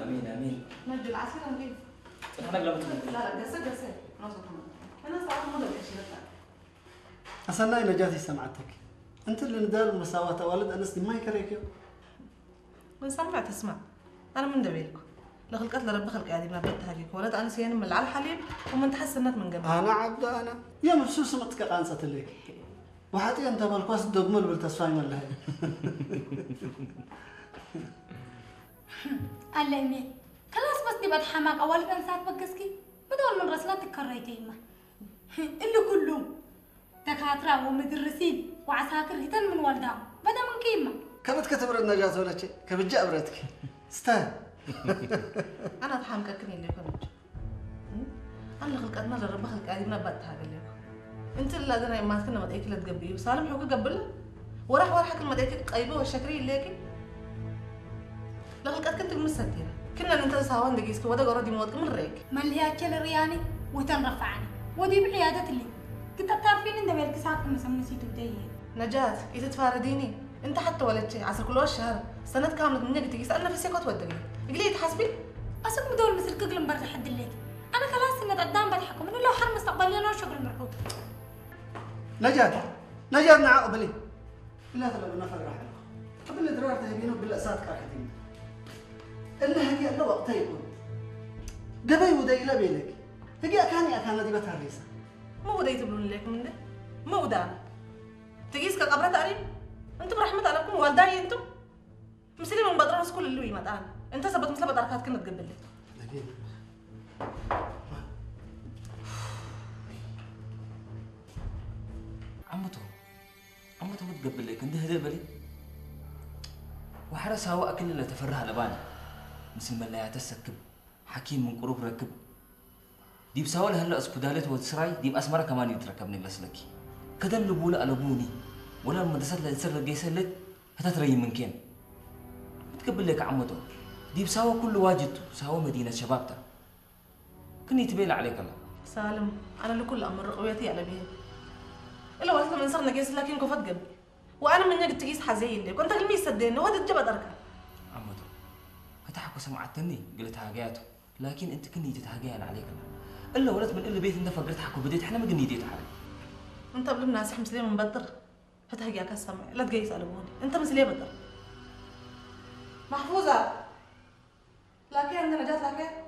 امين امين. نجي العصير نجيب. احنا قبل لا لا قصة انا صراحة ما ادري ايش أصلا نجاتي سمعتك. أنت اللي ندال مساواة والد أنس ما يكرهك. من سمعت اسمع. أنا من دبيلكم. لخلقت لرب خلق عادي ما بنت هاجيك ولد أنس يعني من على الحليب ومن تحسنت من قبل. أنا عبد أنا. يا مبسوس ما تكقانصت لك. وحتى أنت بالقص دغمل بالتصفاي من لهي. الله يمين. خلاص بس دي بتحماق أول أنسات بقسكي. بدل من رسلات كريتي ما. اللي كلهم دكاترة ومدرسين وعساكر هتن من والدهم. بدا من كيما. كبت كتبر النجاة ولا شيء. كبت جابرتك. استاهل. أنا أتحمق كني اللي كنت. أنا خلقت ما لرب خلق عادي ما بنت هاجي لك. أنت اللي أنا ما كنا مدعيك لا تقبليه وسالم حقوق قبله. وراح حكي المدعيك قيبه والشكري الليكي. لا خلقت كنت مسدية. كنا ننتظر ساوان دقيسك ودا قردي موت من ريك. مليا أكل رياني وتنرفعني. ودي بعيادة اللي. كنت تعرفين إن دبيلك ساكن مسمسي تبديه. نجاة إذا تفارديني أنت حتى ولد شيء عصر كل الشهر سنة كاملة منك تقيس أنا في سيكوت ودقني. قلي تحسبي؟ أصلا بدول مثل كقلم برد حد الليل. أنا خلاص سنة قدام بضحكوا من لو حر مستقبلي أنا وشغل مرحوط. نجاة نعاق بلي. لا تلا بنفر راح له. قبل الدرار تهبينه بالأسات كاحدين. إلا هجي الله وقتها يكون. دبي وديلا بيلك. هجي أكان دي بتهريسة. مو ودا يتبلون لك من ده. مو ودا. تقيس كقبرة تقريب. أنتم رحمة عليكم والداي أنتم. مسلي من بدرس كل اللي يمد أنا. أنت سبت مثل بدركات كنا تقبل لك. عمته ما تقبل لك عنده هذا بلي وحرس هوا أكل اللي تفرها لبانا مثل ما لا يتسكب حكيم من قروب ركب دي بساول هلا اسبدالته وتسراي دي بأسمرة كمان يتركبني بسلكي كدن لبولا ألبوني ولا المدرسة اللي تصير جيسلت هتتري من كين تقبل لك عمته دي بساوى كل واجد ساوى مدينة شباب ترى كني تبيل عليك الله سالم أنا لكل أمر رؤيتي على بيه إلا وقت لما نصرنا جيس لكن كفت قبل وأنا من يجي تقيس حزين لك وأنت كلمي صدقني وهذا الجبل دركه عمته هتحكوا سمعتني قلت هاجاته لكن أنت كني تتهاجين عليك الله إلا ولد من إلا بيت أنت فقرت حكوا بديت إحنا ما قلني ديت عليك أنت قبل مناسح مسلم من بدر هتهاجيك السمع لا تجيس ألبوني أنت مسلم بدر محفوظة لكن عندنا جات لكن